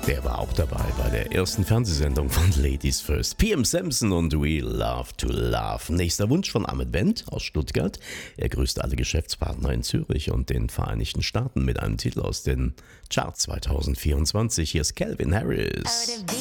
Der war auch dabei bei der ersten Fernsehsendung von Ladies First. PM Samson und We Love to Love. Nächster Wunsch von Ahmed Bent aus Stuttgart. Er grüßt alle Geschäftspartner in Zürich und den Vereinigten Staaten mit einem Titel aus den Charts 2024. Hier ist Calvin Harris.